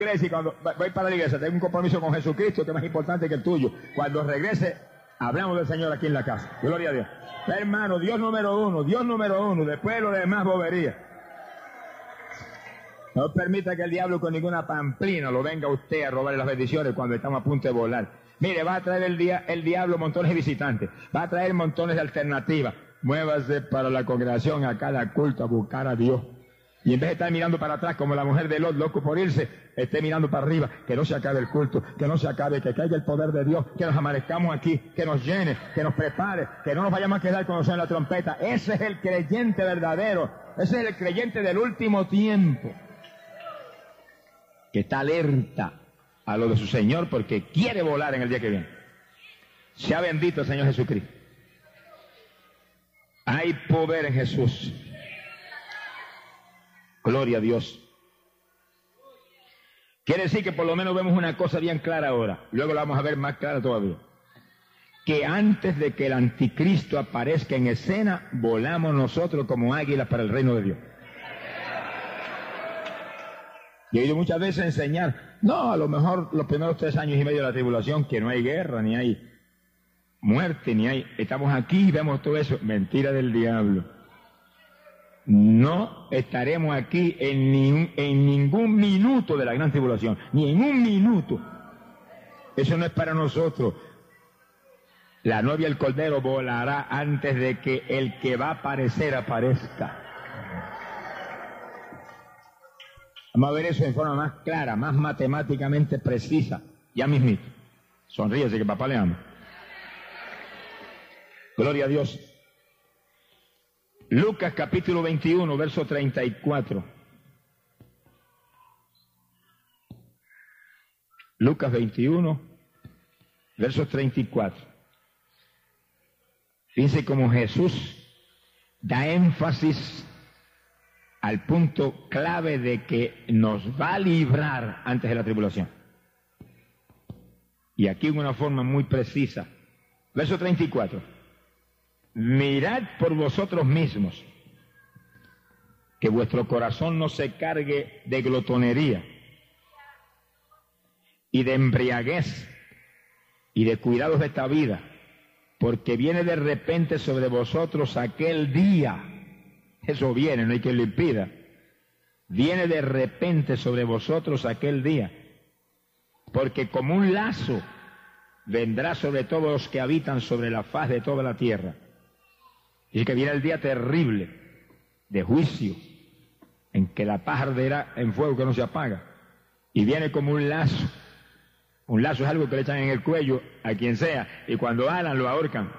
iglesia y cuando voy para la iglesia tengo un compromiso con Jesucristo que es más importante que el tuyo. Cuando regrese, hablamos del Señor aquí en la casa. Gloria a Dios. Hermano, Dios número uno, después lo demás bobería. No permita que el diablo con ninguna pamplina lo venga a usted a robarle las bendiciones cuando estamos a punto de volar. Mire, va a traer el diablo montones de visitantes, va a traer montones de alternativas. Muévase para la congregación a cada culto a buscar a Dios. Y en vez de estar mirando para atrás como la mujer de Lot, loco por irse, esté mirando para arriba, que no se acabe el culto, que no se acabe, que caiga el poder de Dios, que nos amanezcamos aquí, que nos llene, que nos prepare, que no nos vayamos a quedar cuando suene la trompeta. Ese es el creyente verdadero, ese es el creyente del último tiempo, que está alerta a lo de su Señor porque quiere volar en el día que viene. Sea bendito el Señor Jesucristo. Hay poder en Jesús. Gloria a Dios. Quiere decir que por lo menos vemos una cosa bien clara ahora. Luego la vamos a ver más clara todavía. Que antes de que el anticristo aparezca en escena, volamos nosotros como águilas para el reino de Dios. Y he oído muchas veces enseñar, no, a lo mejor los primeros 3 años y medio de la tribulación, que no hay guerra, ni hay muerte, ni hay... Estamos aquí y vemos todo eso. Mentira del diablo. No estaremos aquí en ningún minuto de la gran tribulación, ni en un minuto. Eso no es para nosotros. La novia del Cordero volará antes de que el que va a aparecer aparezca. Vamos a ver eso en forma más clara, más matemáticamente precisa. Ya mismito. Sonríese que papá le ama. Gloria a Dios. Lucas capítulo 21, verso 34. Lucas 21, verso 34. Fíjense cómo Jesús da énfasis al punto clave de que nos va a librar antes de la tribulación. Y aquí en una forma muy precisa. Verso 34. Mirad por vosotros mismos, que vuestro corazón no se cargue de glotonería y de embriaguez y de cuidados de esta vida, porque viene de repente sobre vosotros aquel día. Eso viene, no hay quien lo impida. Viene de repente sobre vosotros aquel día, porque como un lazo vendrá sobre todos los que habitan sobre la faz de toda la tierra. Y que viene el día terrible de juicio, en que la paz arderá en fuego que no se apaga. Y viene como un lazo. Un lazo es algo que le echan en el cuello a quien sea, y cuando alan lo ahorcan.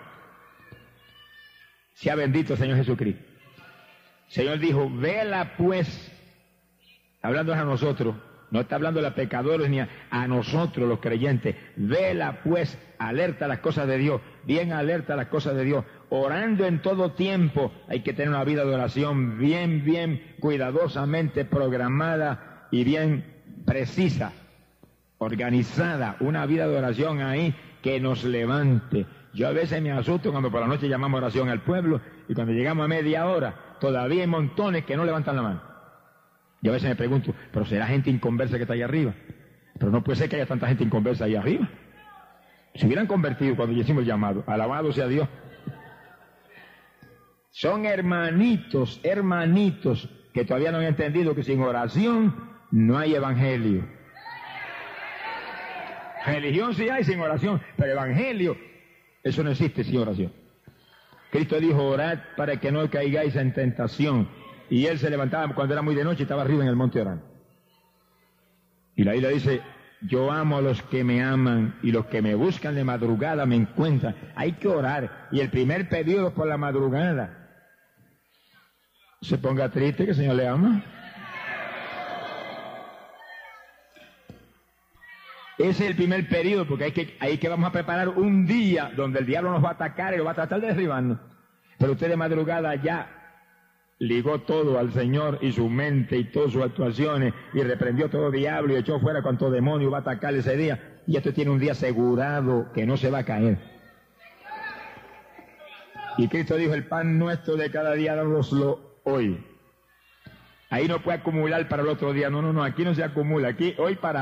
Sea bendito el Señor Jesucristo. El Señor dijo, vela pues, hablando a nosotros, no está hablando a pecadores ni a nosotros los creyentes. Vela pues, alerta a las cosas de Dios, bien alerta a las cosas de Dios, orando en todo tiempo. Hay que tener una vida de oración bien cuidadosamente programada y bien precisa, organizada, una vida de oración ahí que nos levante. Yo a veces me asusto cuando por la noche llamamos oración al pueblo y cuando llegamos a media hora todavía hay montones que no levantan la mano. Yo a veces me pregunto, ¿pero será gente inconversa que está ahí arriba? Pero no puede ser que haya tanta gente inconversa ahí arriba. Se hubieran convertido cuando hicimos el llamado. Alabado sea Dios. Son hermanitos que todavía no han entendido que sin oración no hay evangelio. Religión sí hay sin oración, pero evangelio, eso no existe sin oración. Cristo dijo, orad para que no caigáis en tentación. Y él se levantaba cuando era muy de noche y estaba arriba en el monte orando. Y la Biblia dice, yo amo a los que me aman y los que me buscan de madrugada me encuentran. Hay que orar. Y el primer pedido es por la madrugada. Se ponga triste que el Señor le ama. Ese es el primer periodo, porque hay que vamos a preparar un día donde el diablo nos va a atacar y lo va a tratar de derribarnos. Pero usted de madrugada ya ligó todo al Señor y su mente y todas sus actuaciones y reprendió todo diablo y echó fuera cuanto demonio va a atacar ese día. Y esto tiene un día asegurado que no se va a caer. Y Cristo dijo, el pan nuestro de cada día dánoslo hoy. Ahí no puede acumular para el otro día. No, aquí no se acumula. Aquí, hoy para